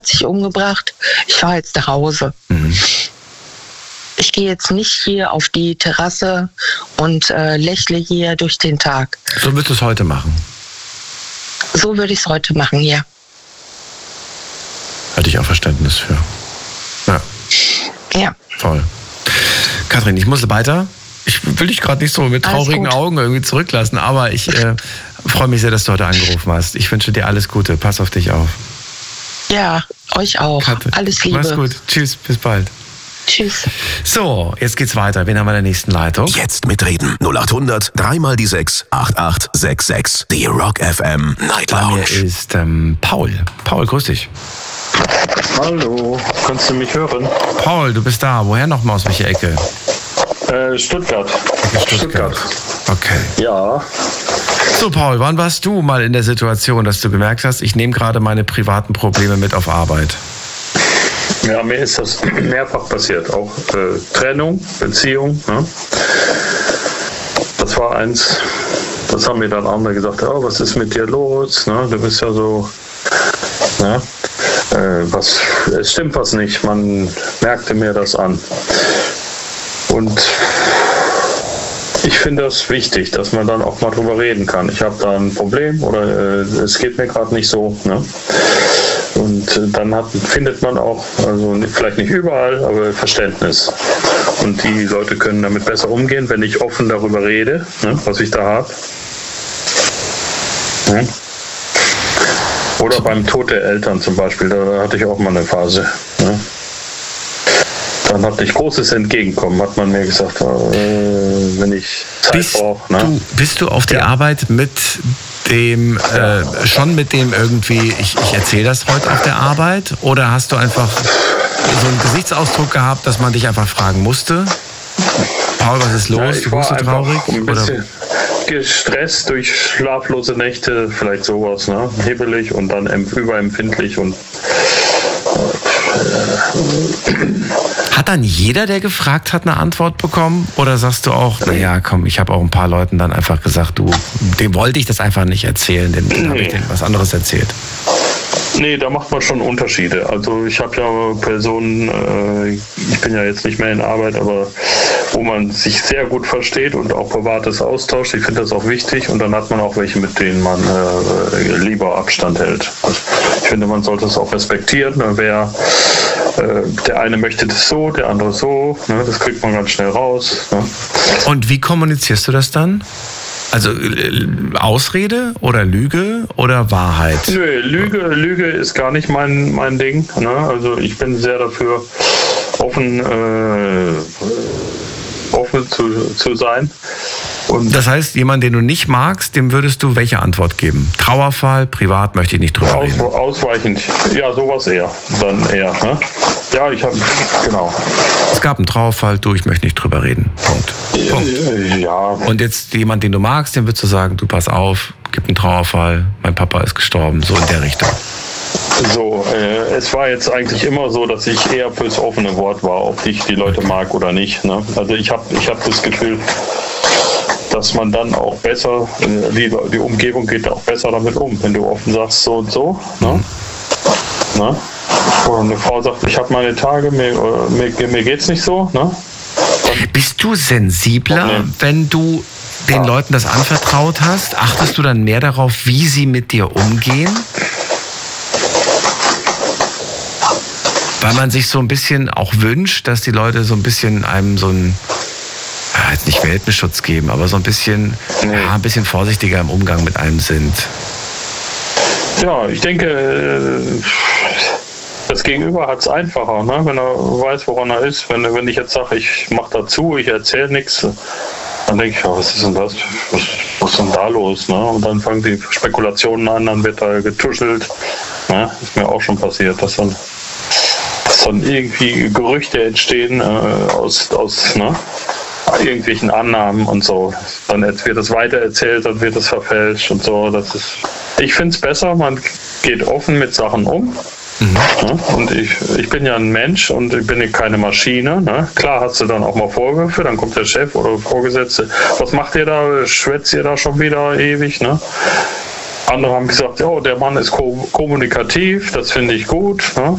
sich umgebracht. Ich fahre jetzt nach Hause. Ich gehe jetzt nicht hier auf die Terrasse und lächle hier durch den Tag. So würdest du es heute machen? So würde ich es heute machen, ja. Hatte ich auch Verständnis für. Ja. Voll. Katrin, ich muss weiter. Ich will dich gerade nicht so mit traurigen Augen irgendwie zurücklassen, aber ich freue mich sehr, dass du heute angerufen hast. Ich wünsche dir alles Gute. Pass auf dich auf. Ja, euch auch. Katrin, alles Liebe. mach's gut. Tschüss, bis bald. Tschüss. So, jetzt geht's weiter. Wen haben wir in der nächsten Leitung? Jetzt mitreden. 0800 3x6 8866. Die Rock FM Night Lounge. Bei mir ist Paul. Paul, grüß dich. Hallo, kannst du mich hören? Paul, du bist da. Woher nochmal, aus welcher Ecke? Stuttgart. Stuttgart. Okay. Ja. So, Paul, wann warst du mal in der Situation, dass du gemerkt hast, ich nehme gerade meine privaten Probleme mit auf Arbeit? Ja, mir ist das mehrfach passiert. Auch Trennung, Beziehung. Ne? Das war eins, das haben mir dann andere gesagt, oh, was ist mit dir los? Ne? Du bist ja so... Ne? Es stimmt was nicht, man merkte mir das an. Und ich finde das wichtig, dass man dann auch mal drüber reden kann. Ich habe da ein Problem oder es geht mir gerade nicht so. Ne? Und dann findet man auch, also vielleicht nicht überall, aber Verständnis. Und die Leute können damit besser umgehen, wenn ich offen darüber rede, ne, was ich da habe. Ne? Oder beim Tod der Eltern zum Beispiel, da hatte ich auch mal eine Phase. Ne? Dann hatte ich großes Entgegenkommen, hat man mir gesagt, wenn ich Zeit brauche. Ne? Bist du auf die Arbeit mit dem, schon mit dem irgendwie, ich erzähle das heute auf der Arbeit? Oder hast du einfach so einen Gesichtsausdruck gehabt, dass man dich einfach fragen musste? Paul, was ist los? Ja, du bist so traurig? Ein bisschen gestresst durch schlaflose Nächte, vielleicht sowas, ne? Hibbelig und dann überempfindlich und Hat dann jeder, der gefragt hat, eine Antwort bekommen? Oder sagst du auch, naja, komm, ich habe auch ein paar Leuten dann einfach gesagt, du, dem wollte ich das einfach nicht erzählen, dem habe ich denen was anderes erzählt? Nee, da macht man schon Unterschiede. Also ich habe ja Personen, ich bin ja jetzt nicht mehr in Arbeit, aber wo man sich sehr gut versteht und auch Privates austauscht. Ich finde das auch wichtig und dann hat man auch welche, mit denen man lieber Abstand hält. Also ich finde, man sollte es auch respektieren. Der eine möchte das so, der andere so. Ne, das kriegt man ganz schnell raus. Ne. Und wie kommunizierst du das dann? Also Ausrede oder Lüge oder Wahrheit? Nö, Lüge ist gar nicht mein Ding. Ne? Also ich bin sehr dafür, offen zu sein. Und das heißt, jemand, den du nicht magst, dem würdest du welche Antwort geben? Trauerfall, privat, möchte ich nicht drüber reden. Ausweichend, ja, sowas eher. Dann eher, ne? Ja, genau. Es gab einen Trauerfall, ich möchte nicht drüber reden. Punkt. Ja. Und jetzt jemand, den du magst, dem würdest du sagen, du pass auf, gibt einen Trauerfall, mein Papa ist gestorben, so in der Richtung. So, es war jetzt eigentlich immer so, dass ich eher fürs offene Wort war, ob ich die Leute mag oder nicht. Ne? Also ich hab das Gefühl, dass man dann auch besser, die Umgebung geht auch besser damit um, wenn du offen sagst so und so. Ne? Ne? Oder eine Frau sagt, ich habe meine Tage, mir geht's nicht so. Ne? Bist du sensibler, wenn du den Leuten das anvertraut hast? Achtest du dann mehr darauf, wie sie mit dir umgehen? Weil man sich so ein bisschen auch wünscht, dass die Leute so ein bisschen einem so einen, jetzt nicht Welpenschutz geben, aber so ein bisschen, ein bisschen vorsichtiger im Umgang mit einem sind. Ja, ich denke, das Gegenüber hat es einfacher, ne? Wenn er weiß, woran er ist. Wenn ich jetzt sage, ich mache dazu, ich erzähle nichts, dann denke ich, was ist denn das? Was ist denn da los? Ne? Und dann fangen die Spekulationen an, dann wird da getuschelt. Ne? Ist mir auch schon passiert, dass dann irgendwie Gerüchte entstehen aus irgendwelchen Annahmen und so. Dann wird es weitererzählt, dann wird es verfälscht und so. Ich finde es besser, man geht offen mit Sachen um. Mhm. Ja, und ich bin ja ein Mensch und ich bin keine Maschine. Ne? Klar hast du dann auch mal Vorwürfe, dann kommt der Chef oder Vorgesetzte. Was macht ihr da? Schwätzt ihr da schon wieder ewig? Ne? Andere haben gesagt, der Mann ist kommunikativ, das finde ich gut. Ne?